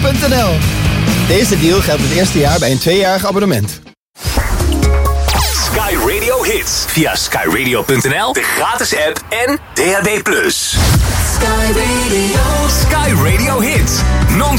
skyradio.nl. Deze deal geldt het eerste jaar bij een 2-jarig abonnement. Sky Radio Hits. Via skyradio.nl, de gratis app en DAB+. Sky Radio. Sky Radio Hits. Non